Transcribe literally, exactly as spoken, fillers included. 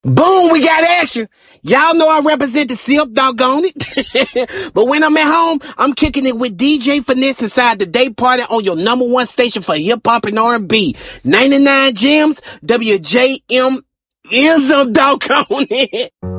Boom, we got action. Y'all know I represent the Silk, doggone it. But when I'm at home, I'm kicking it with D J Finesse inside the day party on your number one station for hip hop and R and B. ninety-nine Gems, W J M ism, doggone it.